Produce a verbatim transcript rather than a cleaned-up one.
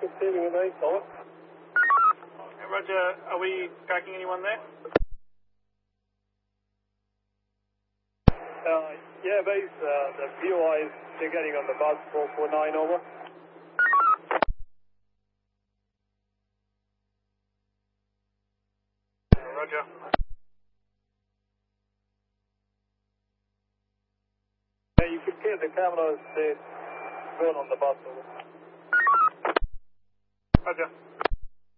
receiving an eight, over. Hey, Roger, are we tracking anyone there? Uh, yeah, base, uh, the V O Is, they're getting on the bus, four four nine, over. Roger. Yeah, you can hear the cameras, they're going on the bus, over. Roger.